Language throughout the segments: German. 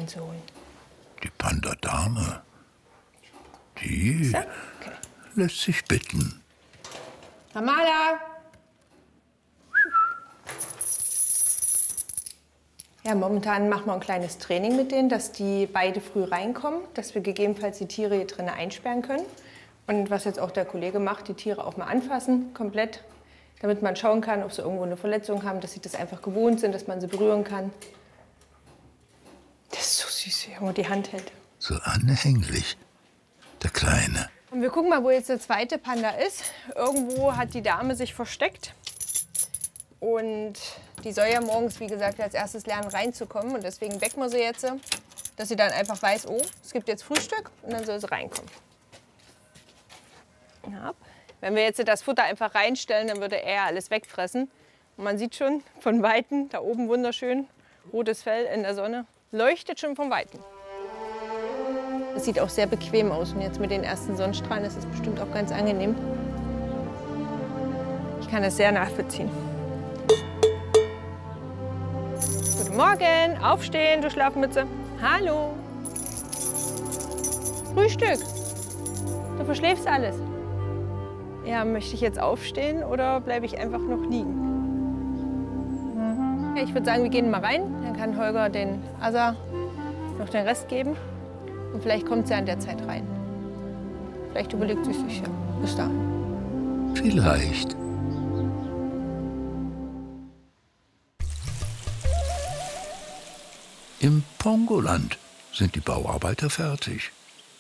reinzuholen. Die Panda-Dame, die Okay. lässt sich bitten. Amala! Ja, momentan machen wir ein kleines Training mit denen, dass die beide früh reinkommen, dass wir gegebenenfalls die Tiere hier drinnen einsperren können. Und was jetzt auch der Kollege macht, die Tiere auch mal anfassen, komplett, damit man schauen kann, ob sie irgendwo eine Verletzung haben, dass sie das einfach gewohnt sind, dass man sie berühren kann. Das ist so süß, wie man die Hand hält. So anhänglich, der Kleine. Und wir gucken mal, wo jetzt der zweite Panda ist. Irgendwo hat die Dame sich versteckt. Und die soll ja morgens, wie gesagt, als erstes lernen reinzukommen. Und deswegen wecken wir sie jetzt, dass sie dann einfach weiß, oh, es gibt jetzt Frühstück und dann soll sie reinkommen. Ja. Wenn wir jetzt das Futter einfach reinstellen, dann würde er alles wegfressen. Und man sieht schon von Weitem, da oben wunderschön, rotes Fell in der Sonne, leuchtet schon von Weitem. Es sieht auch sehr bequem aus und jetzt mit den ersten Sonnenstrahlen ist es bestimmt auch ganz angenehm. Ich kann das sehr nachvollziehen. Guten Morgen, aufstehen, du Schlafmütze. Hallo. Frühstück. Du verschläfst alles. Ja, möchte ich jetzt aufstehen oder bleibe ich einfach noch liegen? Ja, ich würde sagen, wir gehen mal rein. Dann kann Holger den Asa noch den Rest geben. Und vielleicht kommt sie an der Zeit rein. Vielleicht überlegt sie sich ja. Bis da. Vielleicht. Im Pongoland sind die Bauarbeiter fertig.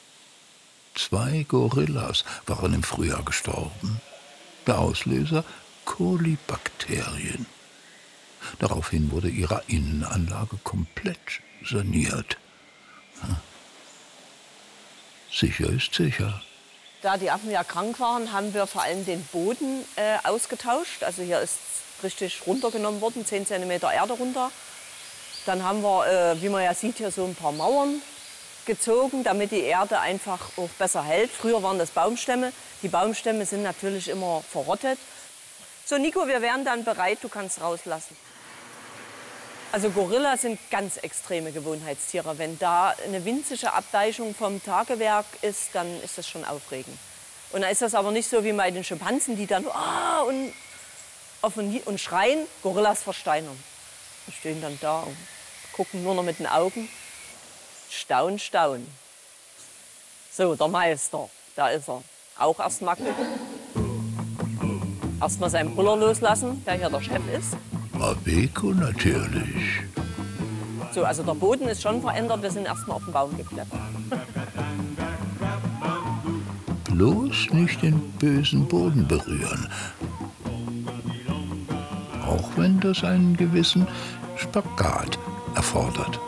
2 Gorillas waren im Frühjahr gestorben. Der Auslöser: Kolibakterien. Daraufhin wurde ihre Innenanlage komplett saniert. Sicher ist sicher. Da die Affen ja krank waren, haben wir vor allem den Boden ausgetauscht. Also hier ist richtig runtergenommen worden, 10 cm Erde runter. Dann haben wir, wie man ja sieht, hier so ein paar Mauern gezogen, damit die Erde einfach auch besser hält. Früher waren das Baumstämme. Die Baumstämme sind natürlich immer verrottet. So, Nico, wir wären dann bereit, du kannst rauslassen. Also Gorillas sind ganz extreme Gewohnheitstiere. Wenn da eine winzige Abweichung vom Tagewerk ist, dann ist das schon aufregend. Und dann ist das aber nicht so wie bei den Schimpansen, die dann und schreien. Gorillas versteinern. Die stehen dann da und gucken nur noch mit den Augen. Staun, staun. So, der Meister, da ist er. Auch erst mal gucken. Erst mal seinen Brüller loslassen, der hier der Chef ist. Abeko natürlich. So, also der Boden ist schon verändert, wir sind erst mal auf den Baum geklettert. Bloß nicht den bösen Boden berühren. Auch wenn das einen gewissen Spagat erfordert.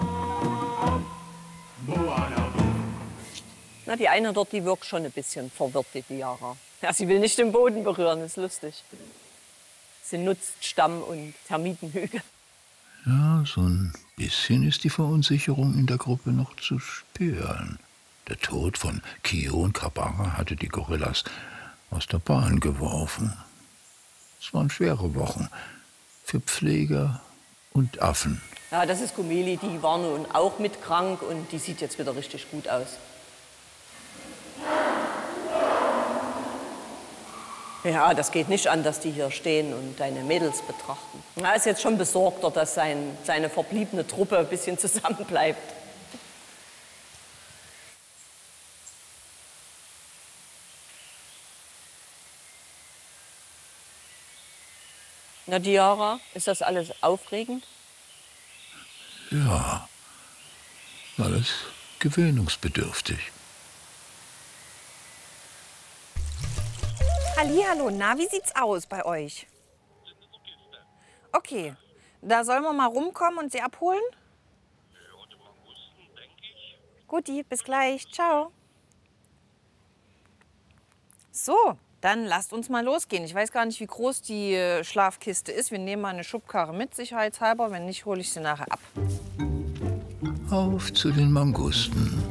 Na, die eine dort, die wirkt schon ein bisschen verwirrt, die Diara. Ja, sie will nicht den Boden berühren, ist lustig. Sie nutzt Stamm und Termitenhügel. Ja, so ein bisschen ist die Verunsicherung in der Gruppe noch zu spüren. Der Tod von Kio und Kabara hatte die Gorillas aus der Bahn geworfen. Es waren schwere Wochen für Pfleger und Affen. Ja, das ist Gumeli, die war nun auch mit krank und die sieht jetzt wieder richtig gut aus. Ja, das geht nicht an, dass die hier stehen und deine Mädels betrachten. Er ist jetzt schon besorgter, dass seine verbliebene Truppe ein bisschen zusammenbleibt. Na, Diara, ist das alles aufregend? Ja, alles gewöhnungsbedürftig. Hallihallo, na, wie sieht's aus bei euch? Okay, da sollen wir mal rumkommen und sie abholen? Guti, bis gleich, ciao. So, dann lasst uns mal losgehen. Ich weiß gar nicht, wie groß die Schlafkiste ist. Wir nehmen mal eine Schubkarre mit, sicherheitshalber. Wenn nicht, hole ich sie nachher ab. Auf zu den Mangusten.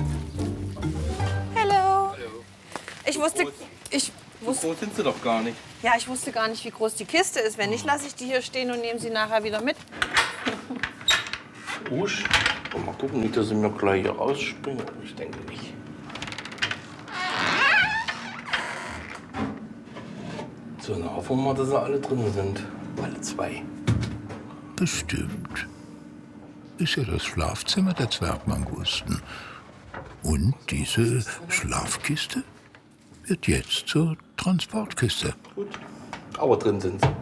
Hallo. Ich wusste... So sind sie doch gar nicht. Ja, ich wusste gar nicht, wie groß die Kiste ist. Wenn nicht, lasse ich die hier stehen und nehme sie nachher wieder mit. Usch, Mal gucken, nicht, dass sie mir gleich hier rausspringen. Ich denke nicht. So, dann hoffen wir mal, dass sie alle drin sind. Alle 2. Bestimmt. Ist ja das Schlafzimmer der Zwergmangusten. Und diese Schlafkiste wird jetzt zur Transportkiste. Gut. Aber drin sind sie.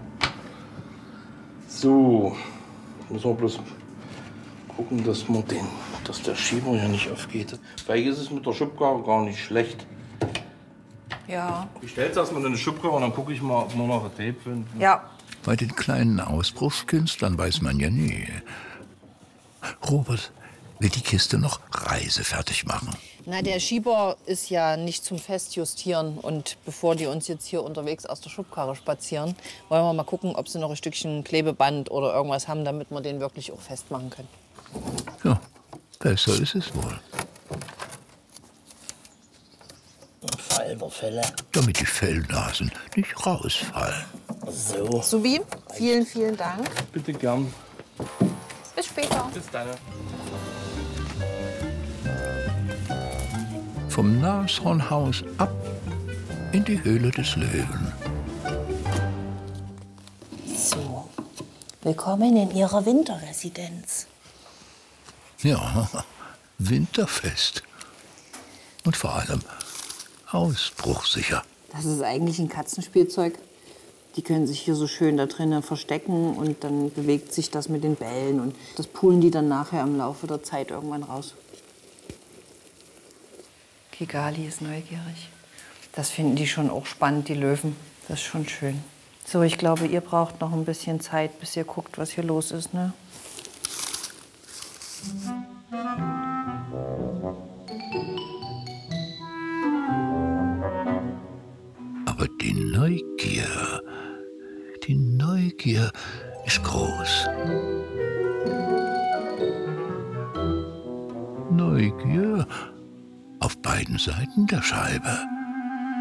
So, müssen wir bloß gucken, dass der Schieber ja nicht aufgeht. Vielleicht ist es mit der Schubkarre gar nicht schlecht. Ja. Ich stelle es erstmal in eine Schubkarre und dann gucke ich mal, ob wir noch ein Tape finden. Ja. Bei den kleinen Ausbruchskünstlern weiß man ja nie. Robert will die Kiste noch reisefertig machen. Na, der Schieber ist ja nicht zum Festjustieren. Und bevor die uns jetzt hier unterwegs aus der Schubkarre spazieren, wollen wir mal gucken, ob sie noch ein Stückchen Klebeband oder irgendwas haben, damit wir den wirklich auch festmachen können. Ja, besser ist es wohl. Fälle. Damit die Fellnasen nicht rausfallen. So. Subi, vielen, vielen Dank. Bitte gern. Bis später. Bis dann. Vom Nashornhaus ab in die Höhle des Löwen. So, willkommen in Ihrer Winterresidenz. Ja, winterfest. Und vor allem ausbruchsicher. Das ist eigentlich ein Katzenspielzeug. Die können sich hier so schön da drinnen verstecken und dann bewegt sich das mit den Bällen und das poolen die dann nachher im Laufe der Zeit irgendwann raus. Kigali ist neugierig. Das finden die schon auch spannend, die Löwen. Das ist schon schön. So, ich glaube, ihr braucht noch ein bisschen Zeit, bis ihr guckt, was hier los ist, ne? Aber die Neugier ist groß. Neugier auf beiden Seiten der Scheibe.